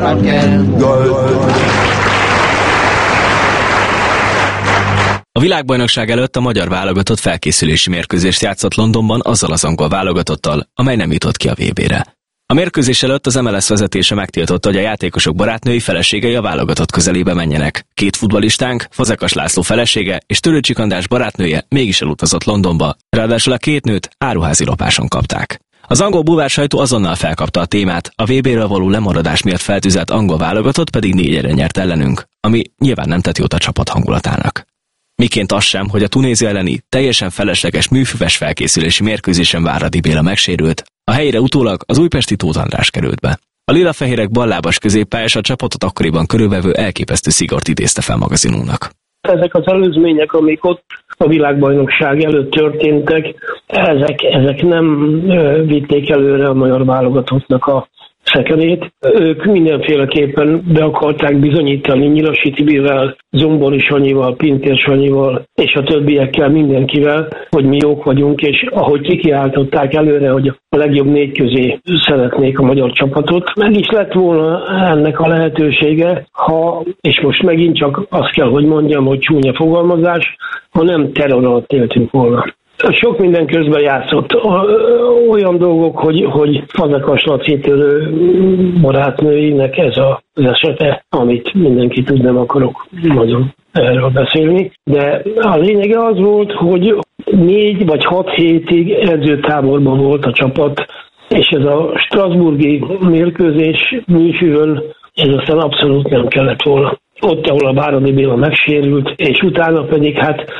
A világbajnokság előtt a magyar válogatott felkészülési mérkőzést játszott Londonban azzal az angol válogatottal, amely nem jutott ki a VB-re. A mérkőzés előtt az MLS vezetése megtiltotta, hogy a játékosok barátnői feleségei a válogatott közelébe menjenek. Két futballistánk, Fazekas László felesége és Törőcsik András barátnője mégis elutazott Londonba, ráadásul a két nőt áruházi lopáson kapták. Az angol bulvár sajtó azonnal felkapta a témát, a VB-ről való lemaradás miatt feltűzelt angol válogatott pedig 4-1 nyert ellenünk, ami nyilván nem tett jót a csapat hangulatának. Miként az sem, hogy a Tunézia elleni teljesen felesleges műfüves felkészülési mérkőzésen Váradi Béla megsérült, a helyére utólag az újpesti Tóth András került be. A lilafehérek ballábas középpályás a csapatot akkoriban körülvevő elképesztő szigort idézte fel magazinunknak. Ezek az előzmények, amik ott a világbajnokság előtt történtek, ezek nem vitték előre a magyar válogatottnak a szekerét. Ők mindenféleképpen be akarták bizonyítani Nyilasi Tibivel, Zombori Sanyival, Pintér Sanyival és a többiekkel, mindenkivel, hogy mi jók vagyunk, és ahogy kikiáltották előre, hogy a legjobb 4 közé szeretnék a magyar csapatot, meg is lett volna ennek a lehetősége, és most megint csak azt kell, hogy mondjam, hogy csúnya fogalmazás, ha nem terror alatt éltünk volna. Sok minden közben játszott. Olyan dolgok, hogy Fazekas Laci barátnőinek ez az esete, amit mindenki tud, nem akarok nagyon erről beszélni. De a lényege az volt, hogy 4 vagy 6 hétig edzőtáborban volt a csapat, és ez a strasbourgi mérkőzés műfűvön, ez aztán abszolút nem kellett volna. Ott, ahol a Váradi Béla megsérült, és utána pedig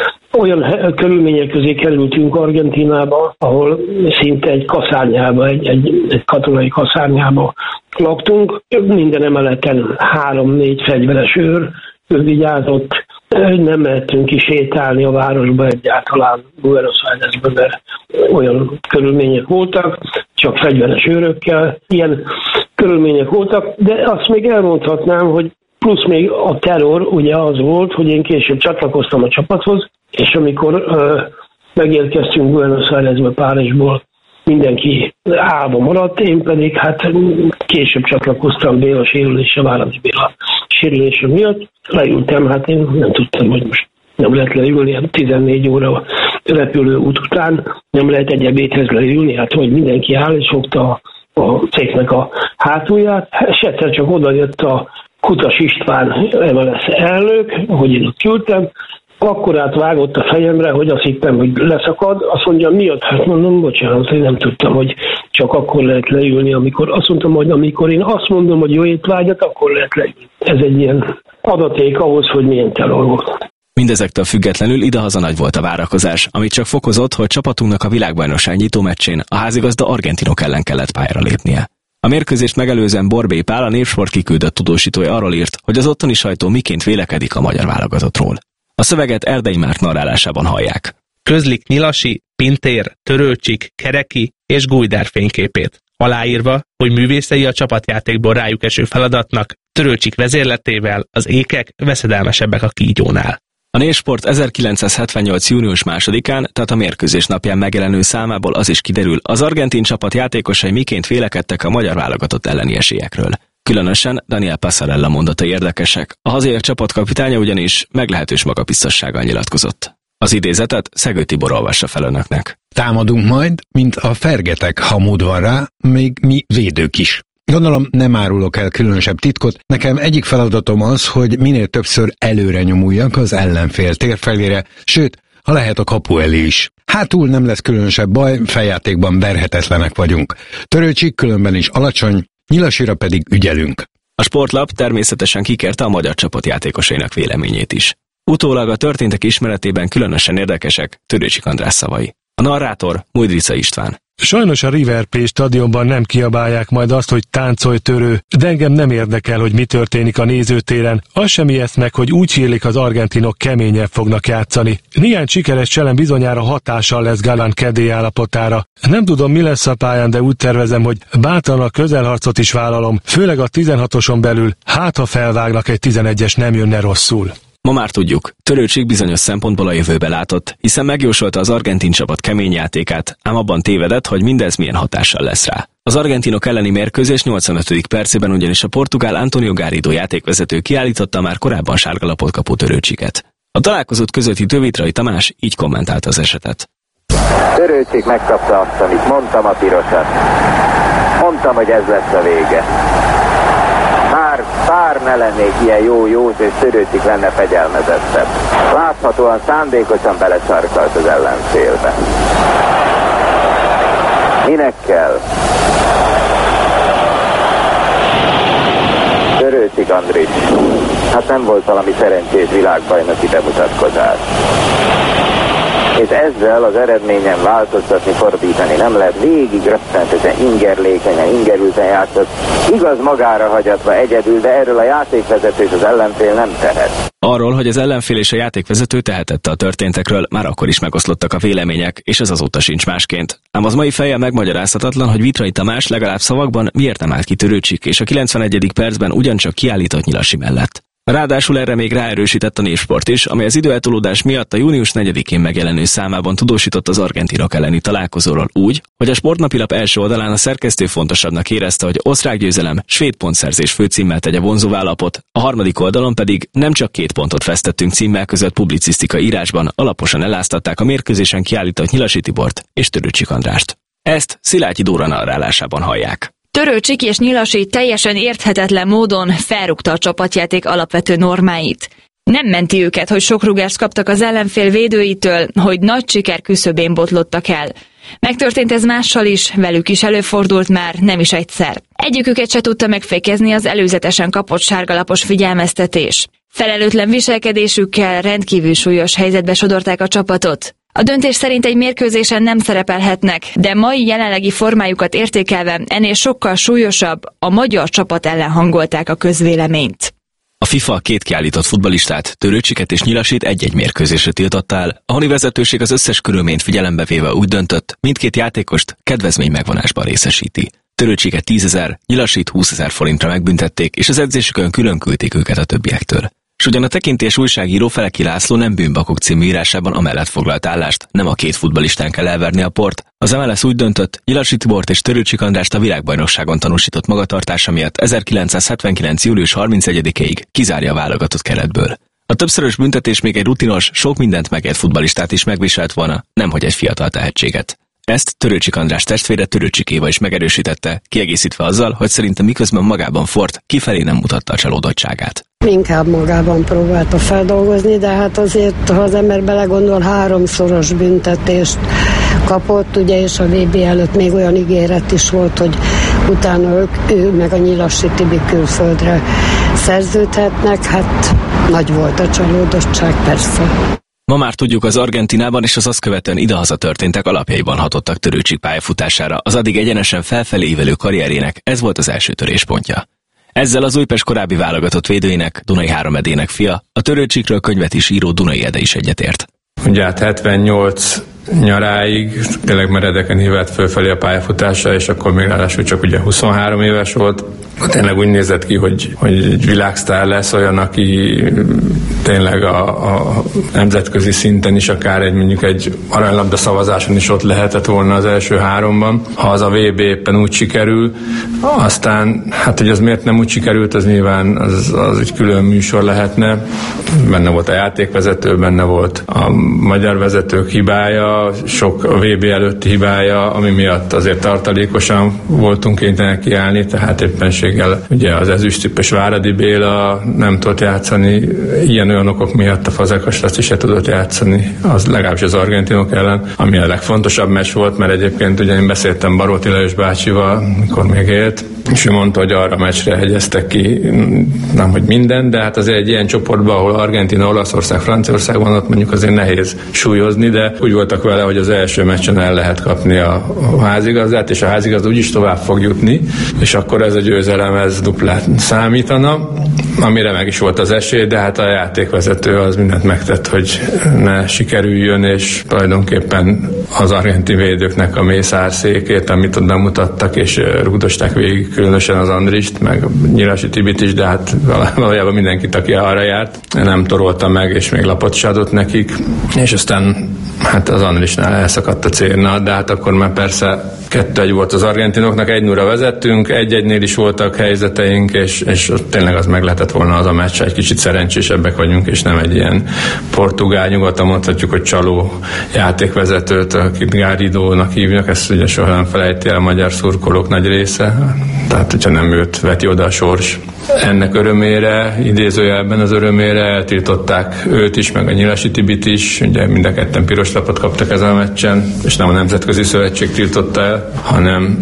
olyan körülmények közé kerültünk Argentínába, ahol szinte egy kaszárnyába, egy katonai kaszárnyába laktunk. Minden emeleten 3-4 fegyveres őr vigyázott. Nem mehettünk ki sétálni a városba egyáltalán Buenos Airesbe, mert olyan körülmények voltak, csak fegyveres őrökkel. Ilyen körülmények voltak, de azt még elmondhatnám, hogy plusz még a terror ugye az volt, hogy én később csatlakoztam a csapathoz, és amikor megérkeztünk Buenos Airesbe, Párizsból, mindenki álba maradt, én pedig később csatlakoztam Béla sérülése, Váradi Béla sérülése miatt. Leültem, én nem tudtam, hogy most nem lehet leülni, 14 óra repülő út után nem lehet egy ebédhez leülni, hogy mindenki áll és fogta a cégnek a hátulját, és egyszer csak odajött a Kutas István MLS elnök, hogy én ott ültem, akkor átvágott a fejemre, hogy azt hittem, hogy leszakad. Azt mondja, miatt? Mondom, bocsánat, én nem tudtam, hogy csak akkor lehet leülni, azt mondtam, hogy amikor én azt mondom, hogy jó étvágyat, akkor lehet leülni. Ez egy ilyen adaték ahhoz, hogy milyen terror volt. Mindezektől függetlenül idehaza nagy volt a várakozás, amit csak fokozott, hogy csapatunknak a világbajnokság nyitó meccsén a házigazda argentinok ellen kellett pályára lépnie. A mérkőzést megelőzően Borbély Pál, a Népsport kiküldött tudósítója arról írt, hogy az ottani sajtó miként vélekedik a magyar válogatottról. A szöveget Erdei Márk narrálásában hallják. Közlik Nyilasi, Pintér, Törőcsik, Kereki és Gujdár fényképét. Aláírva, hogy művészei a csapatjátékból rájuk eső feladatnak, Törőcsik vezérletével az ékek veszedelmesebbek a kígyónál. A Népsport 1978. június 2-án, tehát a mérkőzés napján megjelenő számából az is kiderül, az argentin csapat játékosai miként vélekedtek a magyar válogatott elleni esélyekről. Különösen Daniel Passarella mondatai érdekesek. A hazaiak csapatkapitánya ugyanis meglehetős magabiztossággal nyilatkozott. Az idézetet Szegő Tibor olvassa fel önöknek. Támadunk majd, mint a fergetek, ha mód van rá, még mi védők is. Gondolom, nem árulok el különösebb titkot, nekem egyik feladatom az, hogy minél többször előre nyomuljak az ellenfél térfelére, sőt, ha lehet a kapu elé is. Hátul nem lesz különösebb baj, feljátékban verhetetlenek vagyunk. Törőcsik különben is alacsony, Nyilasira pedig ügyelünk. A Sportlap természetesen kikérte a magyar csapat játékosainak véleményét is. Utólag a történtek ismeretében különösen érdekesek Törőcsik András szavai. A narrátor Mudrica István. Sajnos a River Plate stadionban nem kiabálják majd azt, hogy táncolj törő, de engem nem érdekel, hogy mi történik a nézőtéren. Az sem ijeszt meg, hogy úgy hírlik, az argentinok keményebb fognak játszani. Néhány sikeres cselem bizonyára hatással lesz Galán kedély állapotára. Nem tudom, mi lesz a pályán, de úgy tervezem, hogy bátran a közelharcot is vállalom, főleg a 16-oson belül, ha felvágnak egy 11-es, nem jönne rosszul. Ma már tudjuk, Törőcsik bizonyos szempontból a jövőbe látott, hiszen megjósolta az argentin csapat kemény játékát, ám abban tévedett, hogy mindez milyen hatással lesz rá. Az argentinok elleni mérkőzés 85. percében ugyanis a portugál Antonio Garrido játékvezető kiállította már korábban sárgalapot kapó Törőcsiket. A találkozót közvetítő Vitrai Tamás így kommentálta az esetet. Törőcsik megkapta azt, amit mondtam, a pirosat. Mondtam, hogy ez lesz a vége. Pár ne lennék ilyen jó, és Törőcsik lenne fegyelmezettebb. Láthatóan szándékosan belesarkalt az ellenfélbe. Minek kell? Törőcsik Andris. Hát nem volt valami szerencsés világbajnoki bemutatkozás. És ezzel az eredményen változtatni, fordítani nem lehet. Végig rettenetesen ingerlékenyen, ingerülten játszott. Igaz, magára hagyatva egyedül, de erről a játékvezető és az ellenfél nem tehet. Arról, hogy az ellenfél és a játékvezető tehetette a történtekről, már akkor is megoszlottak a vélemények, és ez azóta sincs másként. Ám az mai fejjel megmagyarázhatatlan, hogy Vitrai Tamás legalább szavakban miért nem állt ki Törőcsik, és a 91. percben ugyancsak kiállított Nyilasi mellett. Ráadásul erre még ráerősített a Népsport is, amely az időeltolódás miatt a június 4-én megjelenő számában tudósított az argentinok elleni találkozóról úgy, hogy a Sportnapilap első oldalán a szerkesztő fontosabbnak érezte, hogy osztrák győzelem, svéd pontszerzés főcímmel tegye vonzóvá lapot, a harmadik oldalon pedig nem csak 2 pontot vesztettünk címmel között publicisztikai írásban alaposan eláztatták a mérkőzésen kiállított Nyilasi Tibort és Törőcsik Andrást. Ezt Szilágyi Dóra narrálásában hallják. Törőcsik és Nyilasi teljesen érthetetlen módon felrúgta a csapatjáték alapvető normáit. Nem menti őket, hogy sok rúgást kaptak az ellenfél védőitől, hogy nagy siker küszöbén botlottak el. Megtörtént ez mással is, velük is előfordult már, nem is egyszer. Egyiküket se tudta megfékezni az előzetesen kapott sárgalapos figyelmeztetés. Felelőtlen viselkedésükkel rendkívül súlyos helyzetbe sodorták a csapatot. A döntés szerint egy mérkőzésen nem szerepelhetnek, de mai jelenlegi formájukat értékelve ennél sokkal súlyosabb, a magyar csapat ellen hangolták a közvéleményt. A FIFA 2 kiállított futballistát, Törőcsiket és Nyilasit egy-egy mérkőzésre tiltotta el, a honi vezetőség az összes körülményt figyelembe véve úgy döntött, mindkét játékost kedvezmény megvonásban részesíti. Törőcsiket 10 000, Nyilasit 20 000 forintra megbüntették, és az edzésükön külön küldték őket a többiektől. S ugyan a tekintélyes újságíró Feleki László nem Bűnbakok című írásában amellett foglalt állást, nem a 2 futballistán kell elverni a port. Az MLS úgy döntött, Nyilasi Tibort és Törőcsik Andrást a világbajnokságon tanúsított magatartása miatt 1979. július 31-ig kizárja a válogatott keretből. A többszörös büntetés még egy rutinos, sok mindent megért futballistát is megviselt volna, nemhogy egy fiatal tehetséget. Ezt Törőcsik András testvére Törőcsik Éva is megerősítette, kiegészítve azzal, hogy szerintem miközben magában Ford kifelé nem mutatta a csalódottságát. Inkább magában próbálta feldolgozni, de hát azért, ha az ember belegondol, 3-szoros büntetést kapott, ugye, és a VB előtt még olyan ígéret is volt, hogy utána ő meg a Nyilasi Tibi külföldre szerződhetnek, hát nagy volt a csalódottság, persze. Ma már tudjuk, az Argentinában és az azt követően idehaza történtek alapjaiban hatottak Törőcsik pályafutására, az addig egyenesen felfelé ívelő karrierjének ez volt az első töréspontja. Ezzel az Újpest korábbi válogatott védőjének, Dunai Háromedének fia, a Törőcsikről könyvet is író Dunai Ede is egyetért. Ugye hát 78 nyaráig tényleg meredeken hívett fölfelé a pályafutása, és akkor még ráadásul csak ugye 23 éves volt. Tényleg úgy nézett ki, hogy egy világsztár lesz, olyan, aki tényleg a nemzetközi szinten is akár mondjuk egy aranylabda szavazáson is ott lehetett volna az első 3-ban. Ha az a VB éppen úgy sikerül, aztán hát, hogy az miért nem úgy sikerült, az nyilván az egy külön műsor lehetne. Benne volt a játékvezető, benne volt a magyar vezetők hibája, sok a VB előtti hibája, ami miatt azért tartalékosan voltunk kénytelenek kiállni, tehát éppenséggel ugye az ezüsttippes Váradi Béla nem tudott játszani, ilyen-olyan okok miatt a Fazekas Laci se tudott játszani, az legalábbis az argentinok ellen, ami a legfontosabb meccs volt, mert egyébként ugye én beszéltem Baróti Lajos bácsival, mikor még élt, és ő mondta, hogy arra a meccsre hegyeztek ki, nem hogy minden, de hát azért egy ilyen csoportban, ahol Argentina, Olaszország, Franciaország van, ott mondjuk azért nehéz súlyozni, de úgy voltak vele, hogy az első meccsen el lehet kapni a házigazdát, és a házigazda úgyis tovább fog jutni, és akkor ez a győzelem, ez duplát számítana, amire meg is volt az esély, de hát a játékvezető az mindent megtett, hogy ne sikerüljön, és tulajdonképpen az argentin védőknek a mészárszékét, amit ott bemutattak, és rugdosták végig különösen az Andrist, meg Nyilasi Tibit is, de hát valójában mindenkit, aki arra járt, nem torolta meg, és még lapot se adott nekik, és aztán hát az Andrisnál elszakadt a cérna, de hát akkor már persze 2-1 volt az argentinoknak, 1-0-ra vezettünk, 1-1-nél is voltak helyzeteink, és tényleg az meg lehetett volna az a meccs, egy kicsit szerencsésebbek vagyunk, és nem egy ilyen portugál, nyugodtan mondhatjuk, hogy csaló játékvezetőt, akit Garrido-nak hívnak, ezt ugye soha nem felejti el a magyar szurkolók nagy része, tehát hogyha nem őt veti oda a sors. Ennek örömére, idézőjelben az örömére eltiltották őt is, meg a Nyilasi Tibit is, ugye mind a ketten piros lapot kaptak ezen a meccsen, és nem a Nemzetközi Szövetség tiltotta el, hanem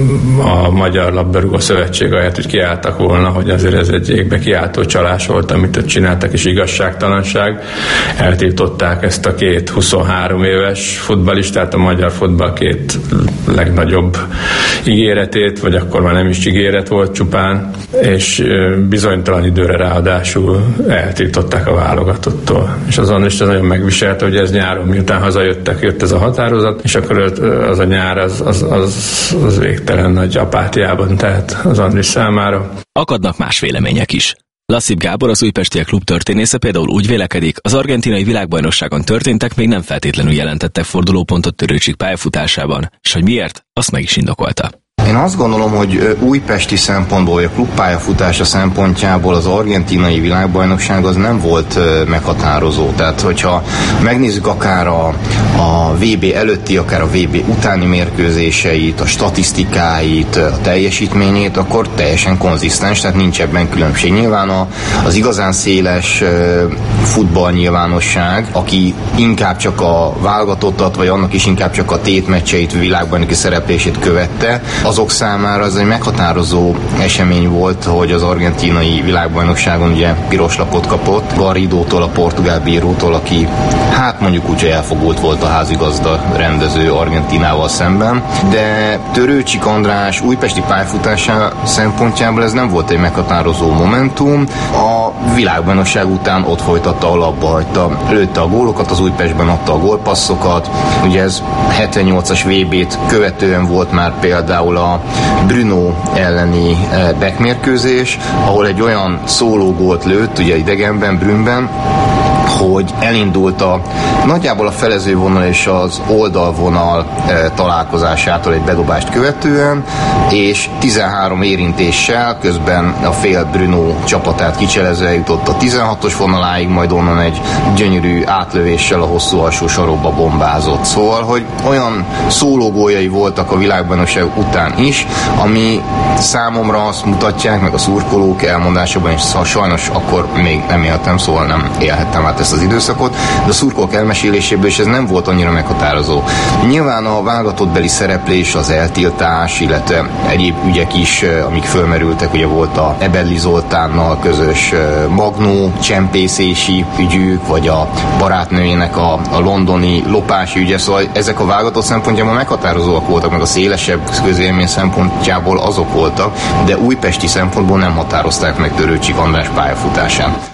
a Magyar Labdarúgó Szövetség ahelyett, hogy kiálltak volna, hogy azért ez egy égbe kiáltó csalás volt, amit ott csináltak, és igazságtalanság. Eltiltották ezt a 2 23 éves futballistát, a magyar futball 2 legnagyobb ígéretét, vagy akkor már nem is ígéret volt csupán, és bizonytalan időre ráadásul eltiltották a válogatottól. És azon is nagyon megviselte, hogy ez nyáron, miután hazajöttek, jött ez a határozat, és akkor az a nyár az végtelen nagy apátiában, tehát az Andris számára. Akadnak más vélemények is. Lassip Gábor, az újpestiek klub történésze például úgy vélekedik, az argentinai világbajnokságon történtek még nem feltétlenül jelentettek fordulópontot Törőcsik pályafutásában, és hogy miért, azt meg is indokolta. Én azt gondolom, hogy újpesti szempontból, vagy a klubpályafutása szempontjából az argentinai világbajnokság az nem volt meghatározó. Tehát, hogyha megnézzük akár a VB előtti, akár a VB utáni mérkőzéseit, a statisztikáit, a teljesítményét, akkor teljesen konzisztens, tehát nincs ebben különbség. Nyilván az igazán széles futballnyilvánosság, aki inkább csak a válogatottat, vagy annak is inkább csak a tétmeccseit, világbajnoki szereplését követte, azok számára ez egy meghatározó esemény volt, hogy az argentinai világbajnokságon ugye piros lapot kapott Garridótól, a portugál bírótól, aki hát mondjuk úgy, hogy elfogult volt a házigazda rendező Argentinával szemben, de Törőcsik András újpesti pályafutása szempontjából ez nem volt egy meghatározó momentum. A világbajnokság után ott folytatta, alapba hagyta, lőtte a gólokat, az Újpestben adta a gólpasszokat. Ugye ez 78-as VB-t követően volt már például a Bruno elleni backmérkőzés, ahol egy olyan szólógólt lőtt, ugye idegenben, Brünnben, hogy elindult nagyjából a felezővonal és az oldalvonal találkozásától egy bedobást követően, és 13 érintéssel közben a fél Bruno csapatát kicselezve jutott a 16-os vonaláig, majd onnan egy gyönyörű átlövéssel a hosszú alsó sarokba bombázott. Szóval, hogy olyan szólógóljai voltak a világbajnokság után is, ami számomra azt mutatják, meg a szurkolók elmondásában, és sajnos akkor még nem éltem, szóval nem élhettem át ezt az időszakot, de a szurkolók elmeséléséből is ez nem volt annyira meghatározó. Nyilván a válogatottbeli szereplés, az eltiltás, illetve egyéb ügyek is, amik fölmerültek, ugye volt a Ebelli Zoltánnal közös magnó csempészési ügyük, vagy a barátnőjének a londoni lopási ügye, szóval ezek a válogatott szempontjából meghatározóak voltak, meg a szélesebb közélmény szempontjából azok voltak, de újpesti szempontból nem határozták meg Törőcsik András pályafutásán.